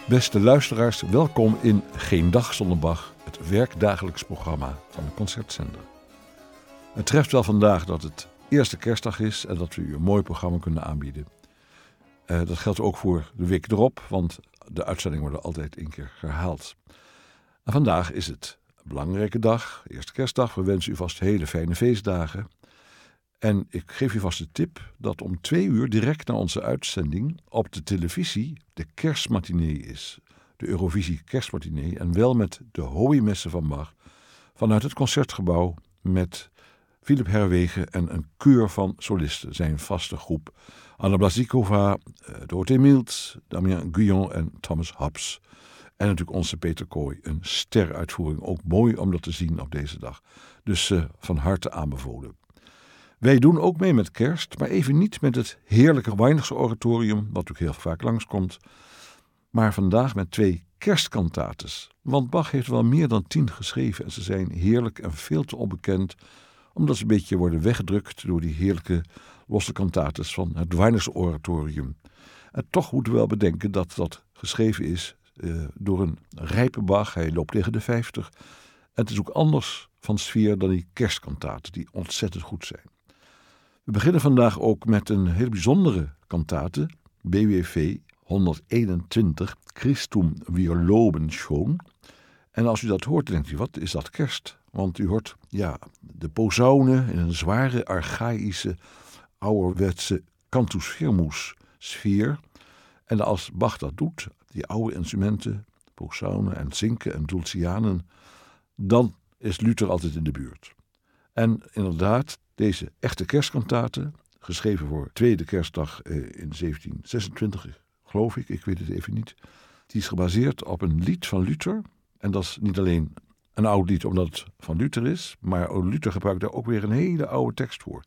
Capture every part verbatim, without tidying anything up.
Beste luisteraars, welkom in Geen Dag Zonder Bach, het werkdagelijks programma van de Concertzender. Het treft wel vandaag dat het eerste kerstdag is en dat we u een mooi programma kunnen aanbieden. Uh, dat geldt ook voor de week erop, want de uitzendingen worden altijd één keer herhaald. En vandaag is het een belangrijke dag, eerste kerstdag. We wensen u vast hele fijne feestdagen. En ik geef u vast de tip dat om twee uur direct na onze uitzending op de televisie de kerstmatinee is. De Eurovisie kerstmatinee en wel met de Hooi-messen van Bach vanuit het Concertgebouw met Philip Herwegen en een keur van solisten. Zijn vaste groep Anna Blazikova, Dorothee Milt, Damien Guyon en Thomas Hobbs. En natuurlijk onze Peter Kooi, een steruitvoering. Ook mooi om dat te zien op deze dag. Dus uh, van harte aanbevolen. Wij doen ook mee met kerst, maar even niet met het heerlijke Weinichtsche oratorium, wat natuurlijk heel vaak langskomt, maar vandaag met twee kerstkantates. Want Bach heeft wel meer dan tien geschreven en ze zijn heerlijk en veel te onbekend, omdat ze een beetje worden weggedrukt door die heerlijke losse kantates van het Weinichtsche oratorium. En toch moeten we wel bedenken dat dat geschreven is uh, door een rijpe Bach. Hij loopt tegen de vijftig. En het is ook anders van sfeer dan die kerstkantaten, die ontzettend goed zijn. We beginnen vandaag ook met een heel bijzondere kantate, B W V honderdeenentwintig, Christum wir loben schon. En als u dat hoort, dan denkt u, wat is dat kerst? Want u hoort ja, de posaunen in een zware, archaïsche, ouderwetse cantus firmus sfeer. En als Bach dat doet, die oude instrumenten, posaunen en zinken en dulcianen, dan is Luther altijd in de buurt. En inderdaad, deze echte kerstkantate, geschreven voor tweede kerstdag in zeventien zesentwintig, geloof ik, ik weet het even niet. Die is gebaseerd op een lied van Luther. En dat is niet alleen een oud lied omdat het van Luther is, maar Luther gebruikt daar ook weer een hele oude tekst voor.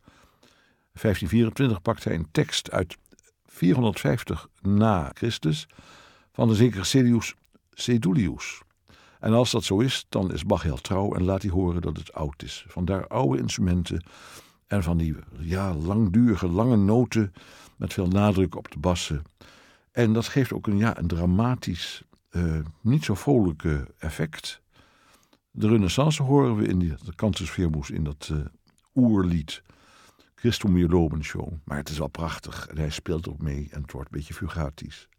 In vijftien vierentwintig pakt hij een tekst uit vierhonderdvijftig na Christus van de zekere Celius Sedulius. En als dat zo is, dan is Bach heel trouw en laat hij horen dat het oud is. Vandaar oude instrumenten en van die ja, langdurige, lange noten met veel nadruk op de bassen. En dat geeft ook een, ja, een dramatisch, uh, niet zo vrolijke effect. De Renaissance horen we in die, de cantus firmus, in dat uh, oerlied Christum wir loben schon. Maar het is wel prachtig en hij speelt ook mee en het wordt een beetje fugatisch.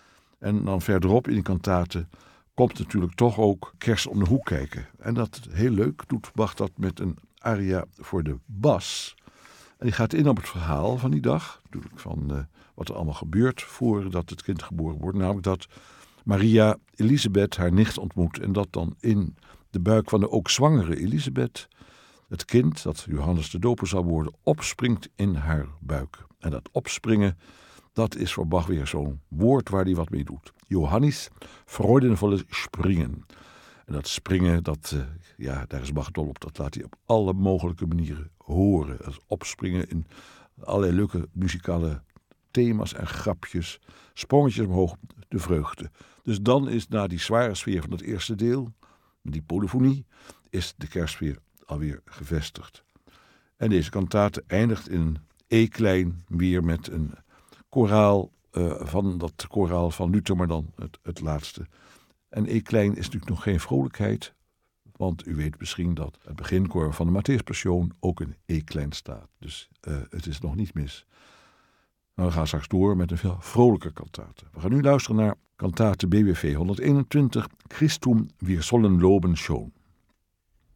En dan verderop in die kantate komt natuurlijk toch ook kerst om de hoek kijken. En dat heel leuk doet Bach dat met een aria voor de bas. En die gaat in op het verhaal van die dag. Natuurlijk van uh, wat er allemaal gebeurt voordat het kind geboren wordt. Namelijk dat Maria Elisabeth haar nicht ontmoet. En dat dan in de buik van de ook zwangere Elisabeth het kind, dat Johannes de Doper zal worden, opspringt in haar buik. En dat opspringen, dat is voor Bach weer zo'n woord waar hij wat mee doet. Johannes, freudenvolle springen. En dat springen, dat, uh, ja, daar is Bach dol op. Dat laat hij op alle mogelijke manieren horen. Dat opspringen in allerlei leuke muzikale thema's en grapjes. Sprongetjes omhoog, de vreugde. Dus dan is na die zware sfeer van het eerste deel, die polyfonie, is de kerstsfeer alweer gevestigd. En deze kantate eindigt in E-klein weer met een koraal uh, van dat koraal van Luther, maar dan het, het laatste. En E-klein is natuurlijk nog geen vrolijkheid, want u weet misschien dat het beginkoor van de Matthäus-passion ook in E-klein staat. Dus uh, het is nog niet mis. Nou, we gaan straks door met een veel vrolijker kantate. We gaan nu luisteren naar kantate B W V honderdeenentwintig, Christum wir sollen loben schon.